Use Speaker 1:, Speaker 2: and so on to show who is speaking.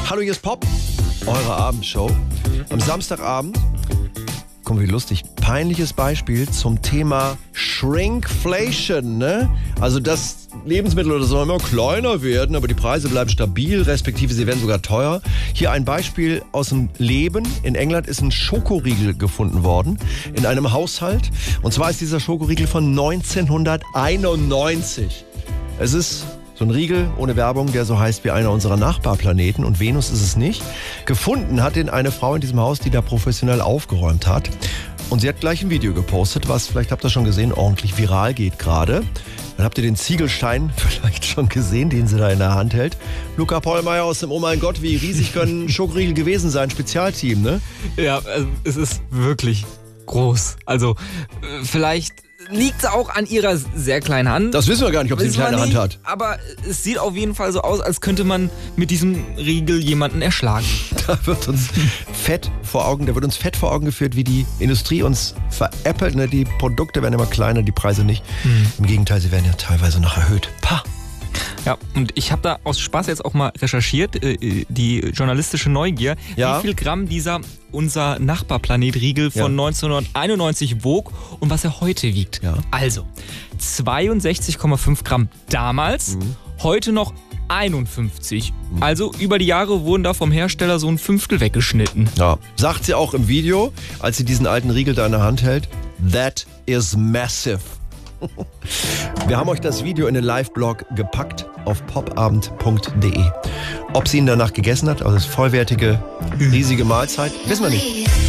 Speaker 1: Hallo, hier ist Pop, eure Abendshow. Am Samstagabend, komm wie lustig, peinliches Beispiel zum Thema Shrinkflation, ne? Also dass Lebensmittel oder so immer kleiner werden, aber die Preise bleiben stabil, respektive sie werden sogar teuer. Hier ein Beispiel aus dem Leben. In England ist ein Schokoriegel gefunden worden in einem Haushalt. Und zwar ist dieser Schokoriegel von 1991. Es ist so ein Riegel ohne Werbung, der so heißt wie einer unserer Nachbarplaneten, und Venus ist es nicht. Gefunden hat ihn eine Frau in diesem Haus, die da professionell aufgeräumt hat. Und sie hat gleich ein Video gepostet, was, vielleicht habt ihr schon gesehen, ordentlich viral geht gerade. Dann habt ihr den Ziegelstein vielleicht schon gesehen, den sie da in der Hand hält. Luca Pollmeier aus dem Oh mein Gott, wie riesig können Schokoriegel gewesen sein, Spezialteam, ne?
Speaker 2: Ja, es ist wirklich groß. Also vielleicht liegt es auch an ihrer sehr kleinen Hand.
Speaker 1: Das wissen wir gar nicht, ob sie eine kleine Hand hat.
Speaker 2: Aber es sieht auf jeden Fall so aus, als könnte man mit diesem Riegel jemanden erschlagen.
Speaker 1: Da wird uns fett vor Augen geführt, wie die Industrie uns veräppelt. Ne? Die Produkte werden immer kleiner, die Preise nicht. Im Gegenteil, sie werden ja teilweise noch erhöht. Pah!
Speaker 2: Ja, und ich habe da aus Spaß jetzt auch mal recherchiert, die journalistische Neugier,
Speaker 1: ja?
Speaker 2: Wie viel Gramm unser Nachbarplanet-Riegel von 1991 wog und was er heute wiegt.
Speaker 1: Ja.
Speaker 2: Also, 62,5 Gramm damals, heute noch 51. Also über die Jahre wurden da vom Hersteller so ein Fünftel weggeschnitten.
Speaker 1: Ja, sagt sie auch im Video, als sie diesen alten Riegel da in der Hand hält. That is massive. Wir haben euch das Video in den Live-Blog gepackt auf popabend.de. Ob sie ihn danach gegessen hat, also das vollwertige, riesige Mahlzeit, wissen wir nicht.